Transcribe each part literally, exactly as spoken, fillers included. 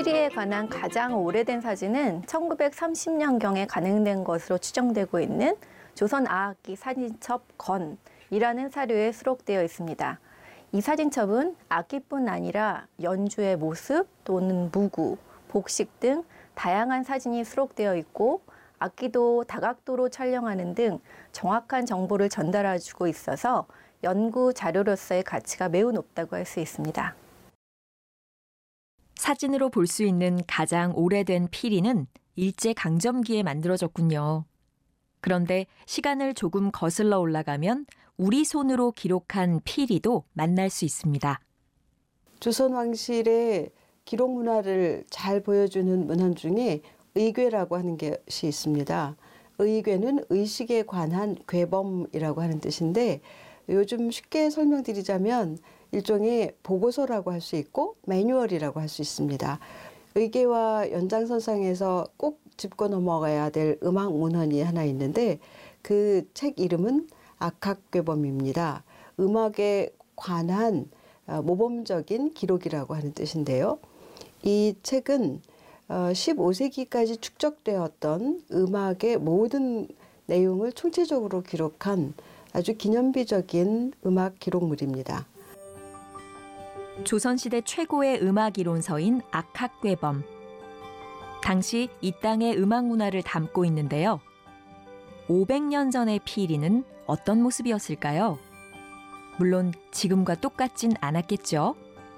피리에 관한 가장 오래된 사진은 천구백삼십 년경에 간행된 것으로 추정되고 있는 조선 아악기 사진첩 건이라는 사료에 수록되어 있습니다. 이 사진첩은 악기뿐 아니라 연주의 모습 또는 무구, 복식 등 다양한 사진이 수록되어 있고 악기도 다각도로 촬영하는 등 정확한 정보를 전달해주고 있어서 연구 자료로서의 가치가 매우 높다고 할 수 있습니다. 사진으로 볼 수 있는 가장 오래된 피리는 일제강점기에 만들어졌군요. 그런데 시간을 조금 거슬러 올라가면 우리 손으로 기록한 피리도 만날 수 있습니다. 조선 왕실의 기록 문화를 잘 보여주는 문헌 중에 의궤라고 하는 것이 있습니다. 의궤는 의식에 관한 궤범이라고 하는 뜻인데 요즘 쉽게 설명드리자면 일종의 보고서라고 할 수 있고 매뉴얼이라고 할 수 있습니다. 의궤와 연장선상에서 꼭 짚고 넘어가야 될 음악 문헌이 하나 있는데 그 책 이름은 악학궤범입니다. 음악에 관한 모범적인 기록이라고 하는 뜻인데요. 이 책은 십오 세기까지 축적되었던 음악의 모든 내용을 총체적으로 기록한 아주 기념비적인 음악 기록물입니다. 조선시대 최고의 음악 이론서인 악학궤범. 당시 이 땅의 음악 문화를 담고 있는데요. 오백 년 전의 피리는 어떤 모습이었을까요? 물론 지금과 똑같진 않았겠죠.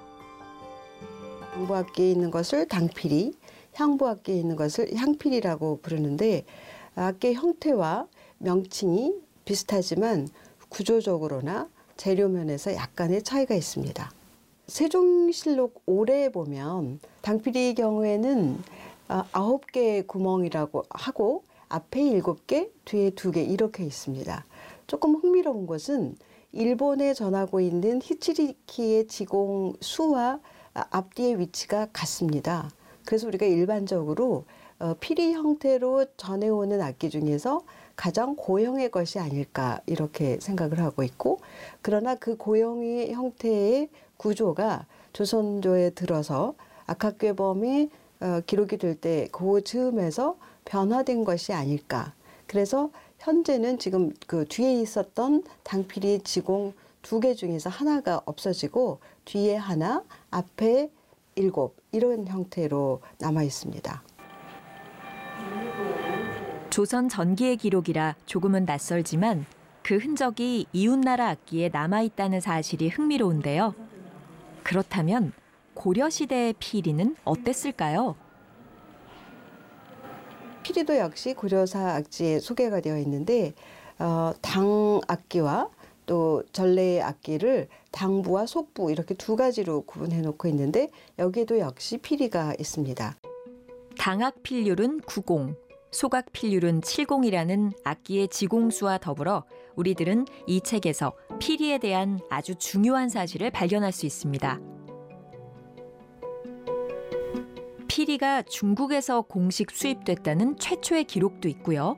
당부악기에 있는 것을 당피리, 향부악기에 있는 것을 향피리라고 부르는데 악기의 형태와 명칭이 비슷하지만 구조적으로나 재료면에서 약간의 차이가 있습니다. 세종실록 오래에 보면 당피리의 경우에는 아홉 개의 구멍이라고 하고 앞에 일곱 개, 뒤에 두 개 이렇게 있습니다. 조금 흥미로운 것은 일본에 전하고 있는 히치리키의 지공 수와 앞뒤의 위치가 같습니다. 그래서 우리가 일반적으로 피리 형태로 전해오는 악기 중에서 가장 고형의 것이 아닐까 이렇게 생각을 하고 있고 그러나 그 고형의 형태의 구조가 조선조에 들어서 악학궤범이 기록이 될 때 그 즈음에서 변화된 것이 아닐까. 그래서 현재는 지금 그 뒤에 있었던 당피리 지공 두 개 중에서 하나가 없어지고 뒤에 하나, 앞에 일곱 이런 형태로 남아 있습니다. 조선 전기의 기록이라 조금은 낯설지만 그 흔적이 이웃나라 악기에 남아있다는 사실이 흥미로운데요. 그렇다면 고려시대의 피리는 어땠을까요? 피리도 역시 고려사 악지에 소개가 되어 있는데 어, 당 악기와 또 전래 악기를 당부와 속부 이렇게 두 가지로 구분해 놓고 있는데 여기에도 역시 피리가 있습니다. 당악 필률은 구공, 소각 필률은 칠공이라는 악기의 지공수와 더불어 우리들은 이 책에서 피리에 대한 아주 중요한 사실을 발견할 수 있습니다. 피리가 중국에서 공식 수입됐다는 최초의 기록도 있고요.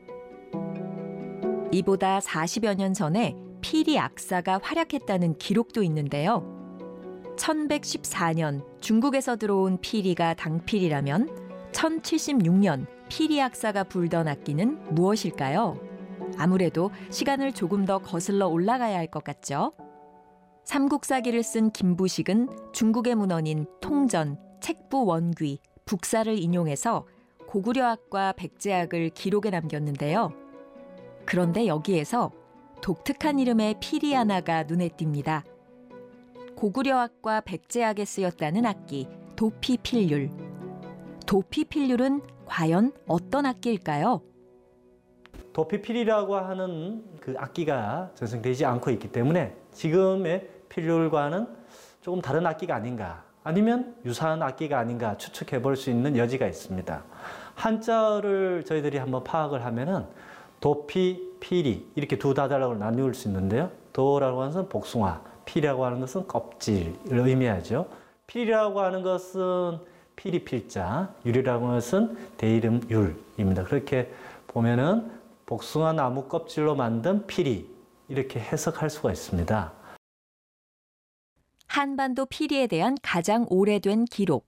이보다 사십여 년 전에 피리 악사가 활약했다는 기록도 있는데요. 천백십사 년 중국에서 들어온 피리가 당피리라면 천칠십육 년 피리 악사가 불던 악기는 무엇일까요? 아무래도 시간을 조금 더 거슬러 올라가야 할 것 같죠? 삼국사기를 쓴 김부식은 중국의 문헌인 통전, 책부 원귀, 북사를 인용해서 고구려악과 백제악을 기록에 남겼는데요. 그런데 여기에서 독특한 이름의 피리 하나가 눈에 띕니다. 고구려악과 백제악에 쓰였다는 악기, 도피필률. 도피필률은 과연 어떤 악기일까요? 도피필이라고 하는 그 악기가 전승되지 않고 있기 때문에 지금의 필률과는 조금 다른 악기가 아닌가 아니면 유사한 악기가 아닌가 추측해 볼 수 있는 여지가 있습니다. 한자를 저희들이 한번 파악을 하면은 도피, 피리 이렇게 두 다달락으로 나눌 수 있는데요. 도라고 하는 것은 복숭아, 피라고 하는 것은 껍질을 의미하죠. 피리라고 하는 것은 피리 필자, 유리라고 하는 것은 대이름 율입니다. 그렇게 보면은 복숭아 나무 껍질로 만든 피리 이렇게 해석할 수가 있습니다. 한반도 피리에 대한 가장 오래된 기록.